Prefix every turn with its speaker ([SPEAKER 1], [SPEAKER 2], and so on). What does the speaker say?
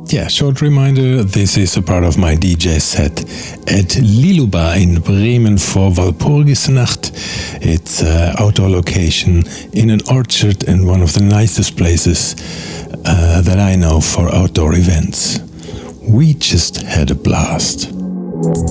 [SPEAKER 1] Yeah, short reminder, this is a part of my DJ set at Liluba in Bremen for Walpurgisnacht. It's an outdoor location in an orchard and one of the nicest places that I know for outdoor events. We just had a blast.